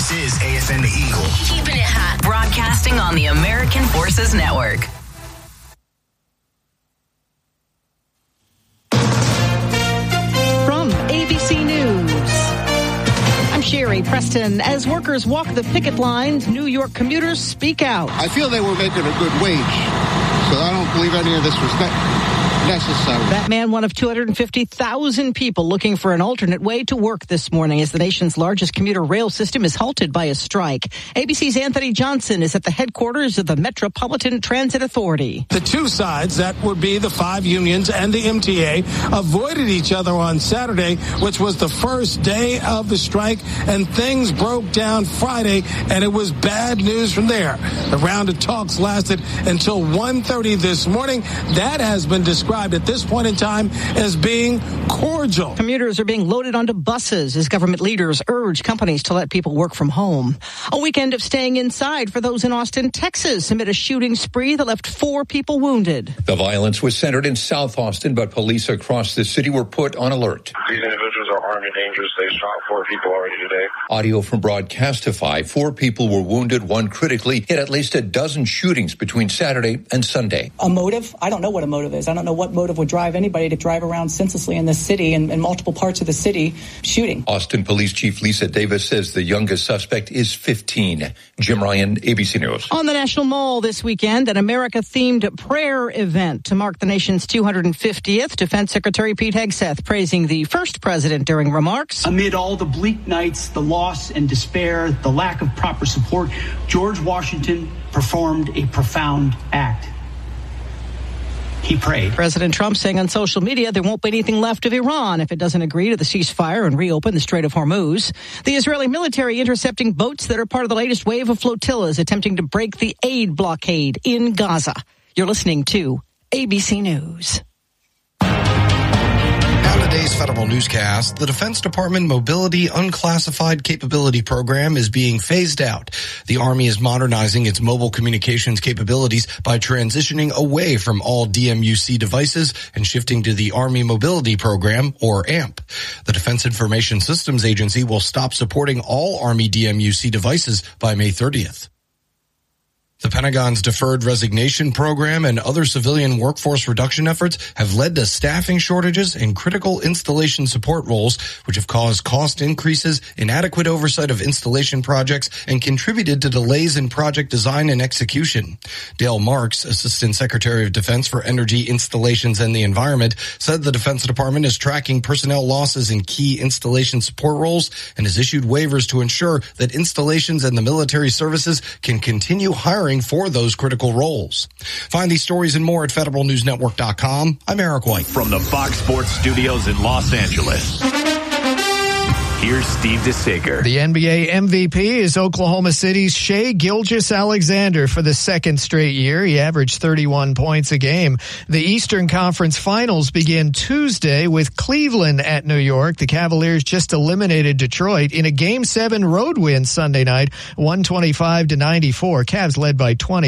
This is AFM The Eagle. Keeping it hot. Broadcasting on the American Forces Network. From ABC News, I'm Sherry Preston. As workers walk the picket lines, New York commuters speak out. I feel they were making a good wage, so I don't believe any of this was necessary. That man, one of 250,000 people looking for an alternate way to work this morning as the nation's largest commuter rail system is halted by a strike. ABC's Anthony Johnson is at the headquarters of the Metropolitan Transit Authority. The two sides, that would be the 5 unions and the MTA, avoided each other on Saturday, which was the first day of the strike, and things broke down Friday, and it was bad news from there. The round of talks lasted until 1:30 this morning. That has been described at this point in time as being cordial. Commuters are being loaded onto buses as government leaders urge companies to let people work from home. A weekend of staying inside for those in Austin, Texas, amid a shooting spree that left 4 people wounded. The violence was centered in South Austin, but police across the city were put on alert. These individuals are armed and dangerous. They shot 4 people already today. Audio from Broadcastify. 4 people were wounded, 1 critically, hit at least a dozen shootings between Saturday and Sunday. A motive? I don't know what a motive is. I don't know what motive would drive anybody to drive around senselessly in this city and in multiple parts of the city shooting. Austin Police Chief Lisa Davis says the youngest suspect is 15. Jim Ryan, ABC News. On the National Mall this weekend, an America-themed prayer event to mark the nation's 250th. Defense Secretary Pete Hegseth praising the first president during remarks. Amid all the bleak nights, the loss and despair, the lack of proper support, George Washington performed a profound act. He prayed. President Trump saying on social media there won't be anything left of Iran if it doesn't agree to the ceasefire and reopen the Strait of Hormuz. The Israeli military intercepting boats that are part of the latest wave of flotillas attempting to break the aid blockade in Gaza. You're listening to ABC News. Today's federal newscast, the Defense Department Mobility Unclassified Capability Program is being phased out. The Army is modernizing its mobile communications capabilities by transitioning away from all DMUC devices and shifting to the Army Mobility Program, or AMP. The Defense Information Systems Agency will stop supporting all Army DMUC devices by May 30th. The Pentagon's deferred resignation program and other civilian workforce reduction efforts have led to staffing shortages in critical installation support roles, which have caused cost increases, inadequate oversight of installation projects, and contributed to delays in project design and execution. Dale Marks, Assistant Secretary of Defense for Energy, Installations, and the Environment, said the Defense Department is tracking personnel losses in key installation support roles and has issued waivers to ensure that installations and the military services can continue hiring for those critical roles. Find these stories and more at federalnewsnetwork.com. I'm Eric White. From the Fox Sports Studios in Los Angeles, here's Steve DeSager. The NBA MVP is Oklahoma City's Shai Gilgeous-Alexander for the second straight year. He averaged 31 points a game. The Eastern Conference Finals begin Tuesday with Cleveland at New York. The Cavaliers just eliminated Detroit in a Game 7 road win Sunday night, 125-94. Cavs led by 20.